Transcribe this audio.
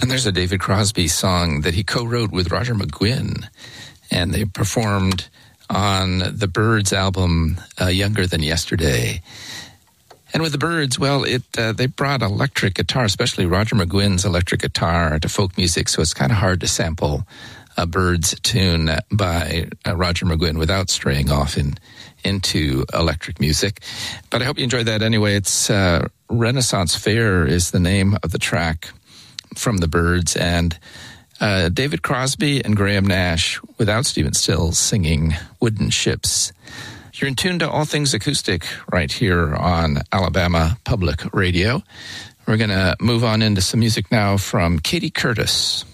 And there's a David Crosby song that he co-wrote with Roger McGuinn, and they performed on the Byrds album, Younger Than Yesterday. And with the Byrds, well, they brought electric guitar, especially Roger McGuinn's electric guitar, to folk music, so it's kind of hard to sample a Byrds tune by Roger McGuinn without straying off into electric music. But I hope you enjoyed that anyway. It's Renaissance Fair is the name of the track from the Byrds, and David Crosby and Graham Nash without Stephen Stills singing Wooden Ships. You're in tune to All Things Acoustic right here on Alabama Public Radio. We're going to move on into some music now from Katie Curtis.